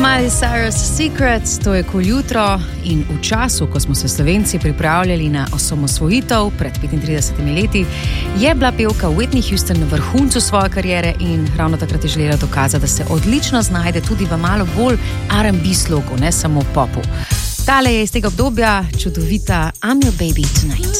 Miley Cyrus Secrets, to je Kul jutro in v času, ko smo se Slovenci pripravljali na osamosvojitev pred 35 leti, je bila pevka Whitney Houston na vrhuncu svoje kariere in ravno takrat je želela dokazati, da se odlično znajde tudi v malo bolj R&B slogu, ne samo popu. Tale je iz tega obdobja čudovita I'm Your Baby Tonight.